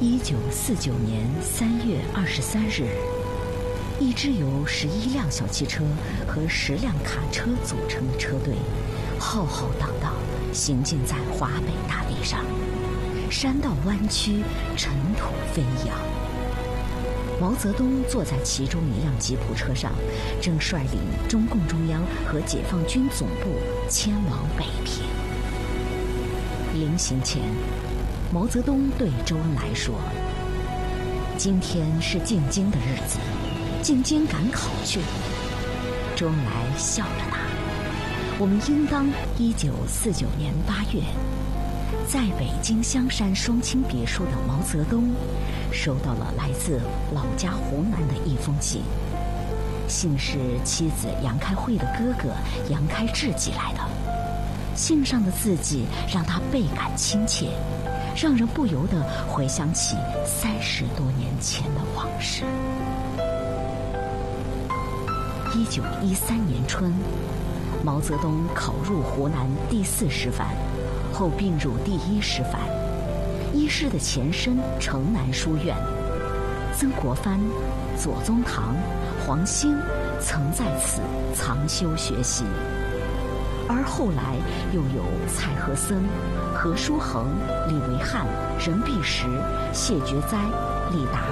1949年3月23日，一支由11辆小汽车和10辆卡车组成的车队，浩浩荡荡行进在华北大地上，山道弯曲，尘土飞扬。毛泽东坐在其中一辆吉普车上，正率领中共中央和解放军总部迁往北平。临行前，毛泽东对周恩来说：“今天是进京的日子，进京赶考去。”周恩来笑着答：“我们应当1949年8月，在北京香山双清别墅的毛泽东，收到了来自老家湖南的一封信，信是妻子杨开慧的哥哥杨开智寄来的。信上的字迹让他倍感亲切，让人不由得回想起30多年前的往事。1913年春，毛泽东考入湖南第4师范，后并入第1师范。一师的前身城南书院，曾国藩、左宗棠、黄兴曾在此藏修学习，而后来又有蔡和森、何叔衡、李维汉、任弼时、谢觉哉、李达